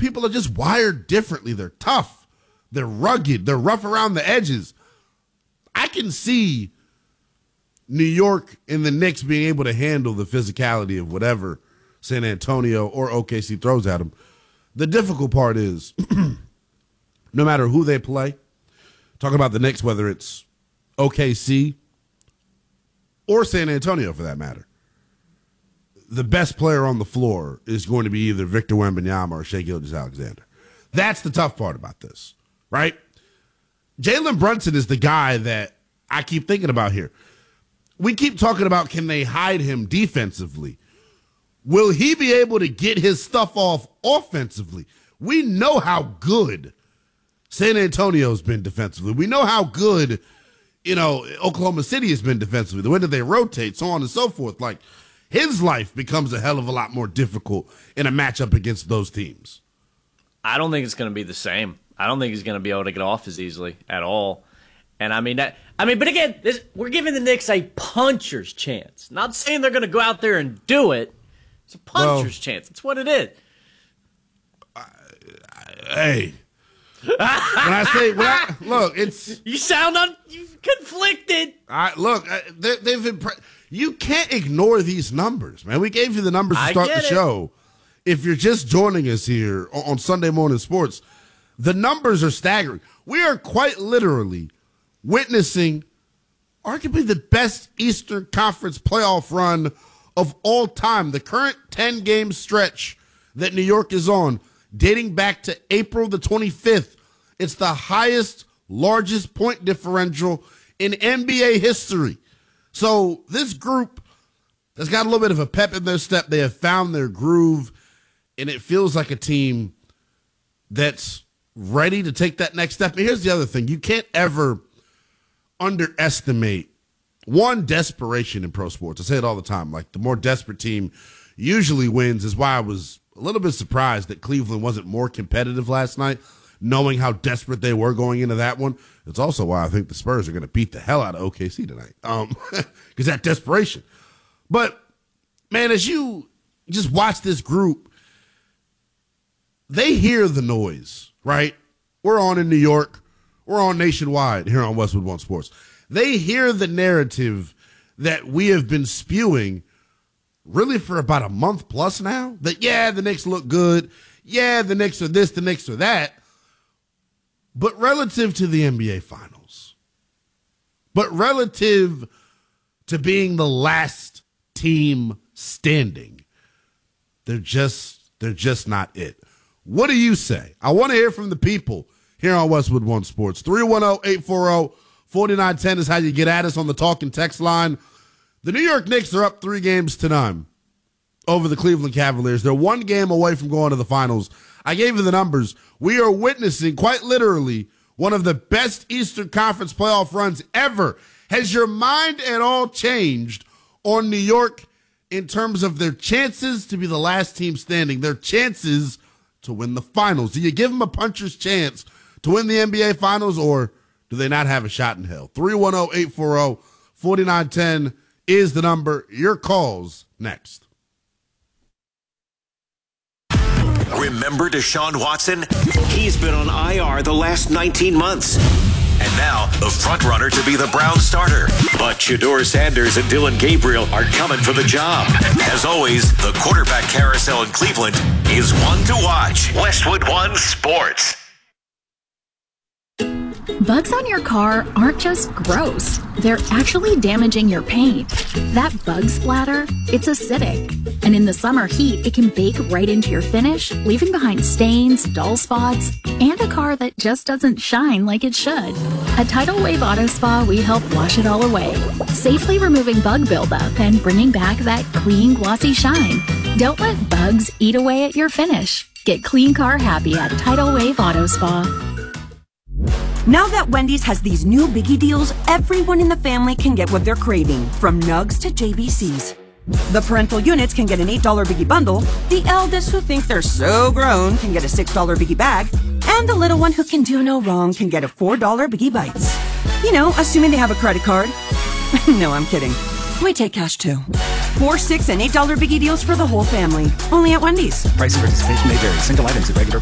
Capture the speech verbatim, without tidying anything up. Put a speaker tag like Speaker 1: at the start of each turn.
Speaker 1: people are just wired differently. They're tough. They're rugged. They're rough around the edges. I can see New York and the Knicks being able to handle the physicality of whatever San Antonio or O K C throws at them. The difficult part is no matter who they play, talking about the Knicks, whether it's O K C or San Antonio for that matter, the best player on the floor is going to be either Victor Wembanyama or Shai Gilgeous-Alexander. That's the tough part about this, right? Jalen Brunson is the guy that I keep thinking about here. We keep talking about, can they hide him defensively? Will he be able to get his stuff off offensively? We know how good San Antonio's been defensively. We know how good, you know, Oklahoma City has been defensively. The way that they rotate, so on and so forth. Like, his life becomes a hell of a lot more difficult in a matchup against those teams.
Speaker 2: I don't think it's going to be the same. I don't think he's going to be able to get off as easily at all. And I mean, that, I mean, but again, this, we're giving the Knicks a puncher's chance. Not saying they're going to go out there and do it. It's a puncher's well, chance. It's what it is.
Speaker 1: I, I, hey. when I say, when I, look, it's.
Speaker 2: You sound un, you conflicted.
Speaker 1: I, look, they, they've been. You can't ignore these numbers, man. We gave you the numbers to start the show. If you're just joining us here on, on Sunday Morning Sports, the numbers are staggering. We are quite literally witnessing arguably the best Eastern Conference playoff run of all time. The current ten-game stretch that New York is on, dating back to April the twenty-fifth. It's the highest, largest point differential in N B A history. So this group has got a little bit of a pep in their step. They have found their groove, and it feels like a team that's ready to take that next step. And here's the other thing. You can't ever underestimate, one, desperation in pro sports. I say it all the time. Like, the more desperate team usually wins, is why I was a little bit surprised that Cleveland wasn't more competitive last night, knowing how desperate they were going into that one. It's also why I think the Spurs are going to beat the hell out of O K C tonight, um, because that desperation. But, man, as you just watch this group, they hear the noise, right? We're on in New York. We're on nationwide here on Westwood One Sports. They hear the narrative that we have been spewing really for about a month plus now, that, yeah, the Knicks look good. Yeah, the Knicks are this, the Knicks are that. But relative to the N B A Finals, but relative to being the last team standing, they're just they're just not it. What do you say? I want to hear from the people here on Westwood One Sports. three one zero, eight four zero, four nine one zero is how you get at us on the talk and text line. The New York Knicks are up three games to none over the Cleveland Cavaliers. They're one game away from going to the finals. I gave you the numbers. We are witnessing, quite literally, one of the best Eastern Conference playoff runs ever. Has your mind at all changed on New York in terms of their chances to be the last team standing, their chances to win the finals? Do you give them a puncher's chance to win the N B A Finals, or do they not have a shot in hell? three one zero, eight four zero, four nine one zero is the number. Your calls next.
Speaker 3: Remember Deshaun Watson? He's been on I R the last nineteen months. And now, the front-runner to be the Browns starter. But Shedeur Sanders and Dillon Gabriel are coming for the job. As always, the quarterback carousel in Cleveland is one to watch. Westwood One Sports.
Speaker 4: Bugs on your car aren't just gross. They're actually damaging your paint. That bug splatter, it's acidic. And in the summer heat, it can bake right into your finish, leaving behind stains, dull spots, and a car that just doesn't shine like it should. At Tidal Wave Auto Spa, we help wash it all away, safely removing bug buildup and bringing back that clean, glossy shine. Don't let bugs eat away at your finish. Get clean car happy at Tidal Wave Auto Spa.
Speaker 5: Now that Wendy's has these new biggie deals, everyone in the family can get what they're craving, from Nugs to J B Cs. The parental units can get an eight dollar biggie bundle, the eldest who think they're so grown can get a six dollar biggie bag, and the little one who can do no wrong can get a four dollar biggie bites. You know, assuming they have a credit card. No, I'm kidding. We take cash too. Four, six, and eight dollar biggie deals for the whole family. Only at Wendy's.
Speaker 6: Price of participation may vary. Single items at regular